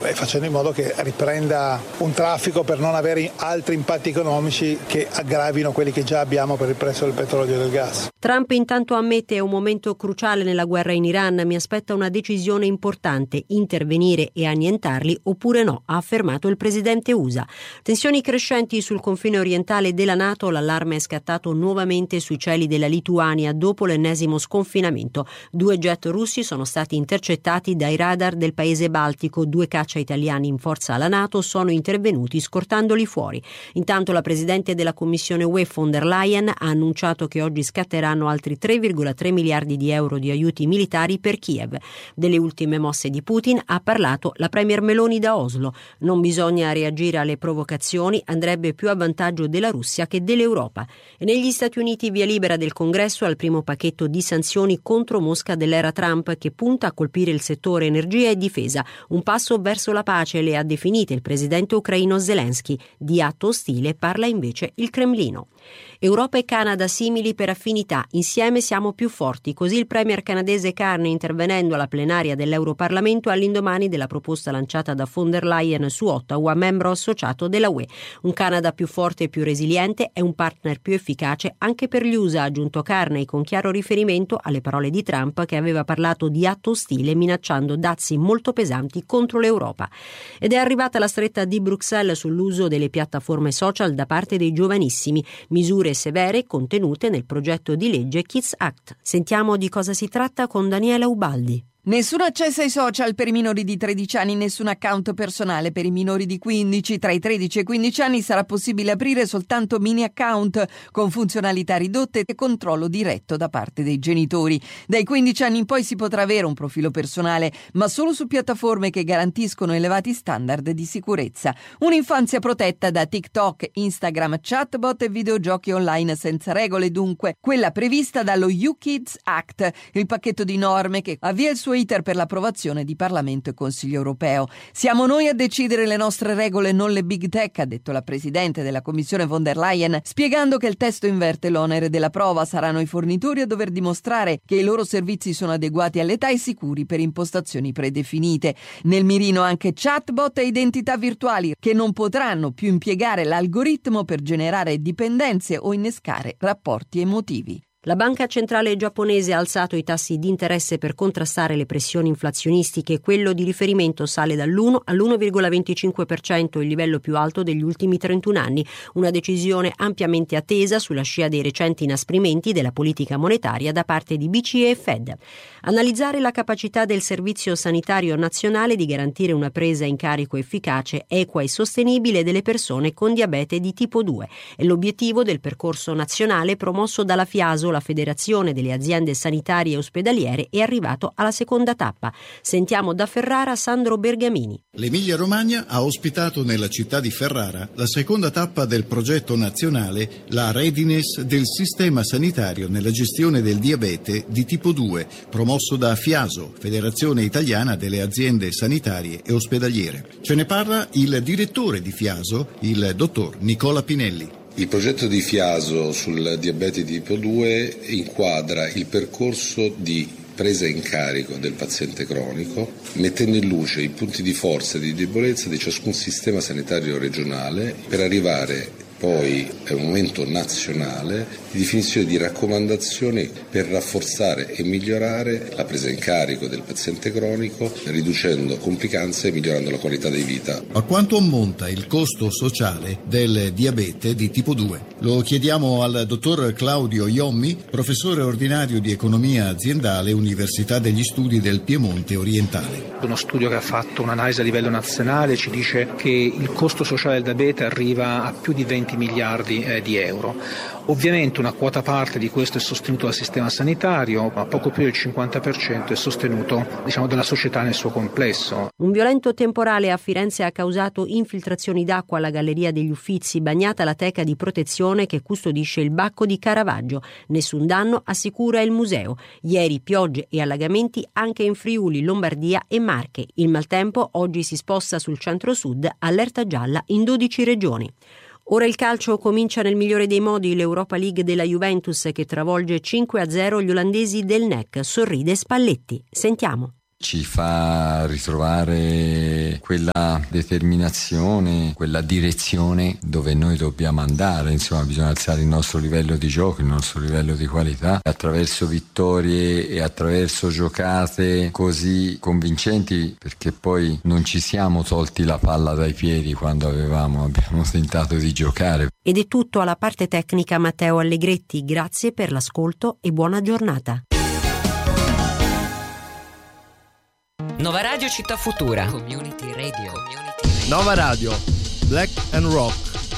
facendo in modo che riprenda un traffico per non avere altri impatti economici che aggravino quelli che già abbiamo per il prezzo del petrolio e del gas. Trump intanto ammette: è un momento cruciale nella guerra in Iran, mi aspetta una decisione importante, intervenire e annientarli oppure no, ha affermato il presidente USA. Tensioni crescenti sul confine orientale della NATO, l'allarme è scattato nuovamente sui cieli della Lituania dopo l'ennesimo sconfinamento. 2 jet russi sono stati intercettati dai radar del paese baltico, 2 caccia italiani in forza alla NATO sono intervenuti scortandoli fuori. Intanto la presidente della Commissione UE von der Leyen ha annunciato che oggi scatteranno altri 3,3 miliardi di euro di aiuti militari per Kiev. Delle ultime mosse di Putin ha parlato la premier Meloni da Oslo. Non bisogna reagire alle provocazioni, andrebbe più a vantaggio della Russia che dell'Europa. E negli Stati Uniti via libera del Congresso al primo pacchetto di sanzioni contro Mosca dell'era Trump, che punta a colpire il settore energia e difesa. Un passo verso la pace, le ha definite il presidente ucraino Zelensky. Di atto ostile parla invece il Cremlino. Europa e Canada simili per affinità, insieme siamo più forti, così il premier canadese Carney, intervenendo alla plenaria dell'Europarlamento all'indomani della proposta lanciata da von der Leyen su Ottawa, membro associato della UE. Un Canada più forte e più resiliente è un partner più efficace anche per gli USA, ha aggiunto Carney, con chiaro riferimento alle parole di Trump, che aveva parlato di atto ostile minacciando dazi molto pesanti contro l'Europa. Ed è arrivata la stretta di Bruxelles sull'uso delle piattaforme social da parte dei giovanissimi, misure severe contenute nel progetto di legge Kids Act. Sentiamo di cosa si tratta con Daniela Ubaldi. Nessun accesso ai social per i minori di 13 anni, nessun account personale per i minori di 15. Tra i 13 e i 15 anni sarà possibile aprire soltanto mini account con funzionalità ridotte e controllo diretto da parte dei genitori. Dai 15 anni in poi si potrà avere un profilo personale, ma solo su piattaforme che garantiscono elevati standard di sicurezza. Un'infanzia protetta da TikTok, Instagram, chatbot e videogiochi online senza regole, dunque quella prevista dallo YouKids Act, il pacchetto di norme che avvia il suo iter per l'approvazione di Parlamento e Consiglio europeo. Siamo noi a decidere le nostre regole, non le big tech, ha detto la presidente della Commissione von der Leyen, spiegando che il testo inverte l'onere della prova. Saranno i fornitori a dover dimostrare che i loro servizi sono adeguati all'età e sicuri per impostazioni predefinite. Nel mirino anche chatbot e identità virtuali che non potranno più impiegare l'algoritmo per generare dipendenze o innescare rapporti emotivi. La banca centrale giapponese ha alzato i tassi di interesse per contrastare le pressioni inflazionistiche. Quello di riferimento sale dall'1 all'1,25%, il livello più alto degli ultimi 31 anni. Una decisione ampiamente attesa sulla scia dei recenti inasprimenti della politica monetaria da parte di BCE e Fed. Analizzare la capacità del Servizio Sanitario Nazionale di garantire una presa in carico efficace, equa e sostenibile delle persone con diabete di tipo 2. È l'obiettivo del percorso nazionale promosso dalla FIASO, la Federazione delle Aziende Sanitarie e Ospedaliere, è arrivato alla seconda tappa. Sentiamo da Ferrara Sandro Bergamini. L'Emilia-Romagna ha ospitato nella città di Ferrara la seconda tappa del progetto nazionale La Readiness del sistema sanitario nella gestione del diabete di tipo 2, promosso da FIASO, Federazione Italiana delle Aziende Sanitarie e Ospedaliere. Ce ne parla il direttore di FIASO, il dottor Nicola Pinelli. Il progetto di FIASO sul diabete tipo 2 inquadra il percorso di presa in carico del paziente cronico, mettendo in luce i punti di forza e di debolezza di ciascun sistema sanitario regionale per arrivare poi a un momento nazionale di definizione di raccomandazioni per rafforzare e migliorare la presa in carico del paziente cronico, riducendo complicanze e migliorando la qualità di vita. A quanto ammonta il costo sociale del diabete di tipo 2? Lo chiediamo al dottor Claudio Iommi, professore ordinario di economia aziendale, Università degli Studi del Piemonte Orientale. Uno studio che ha fatto un'analisi a livello nazionale ci dice che il costo sociale del diabete arriva a più di 20 miliardi di euro. Ovviamente una quota parte di questo è sostenuto dal sistema sanitario, ma poco più del 50% è sostenuto, dalla società nel suo complesso. Un violento temporale a Firenze ha causato infiltrazioni d'acqua alla Galleria degli Uffizi, bagnata la teca di protezione che custodisce il Bacco di Caravaggio. Nessun danno, assicura il museo. Ieri piogge e allagamenti anche in Friuli, Lombardia e Marche. Il maltempo oggi si sposta sul centro-sud, allerta gialla in 12 regioni. Ora il calcio comincia nel migliore dei modi, l'Europa League della Juventus che travolge 5-0 gli olandesi del NEC. Sorride Spalletti. Sentiamo. ci fa ritrovare quella determinazione, quella direzione dove noi dobbiamo andare. Insomma, bisogna alzare il nostro livello di gioco, il nostro livello di qualità, attraverso vittorie e attraverso giocate così convincenti, perché poi non ci siamo tolti la palla dai piedi quando abbiamo tentato di giocare. Ed è tutto alla parte tecnica Matteo Allegretti. Grazie per l'ascolto e buona giornata. Nova Radio Città Futura. Community Radio. Nova Radio, Black and Rock.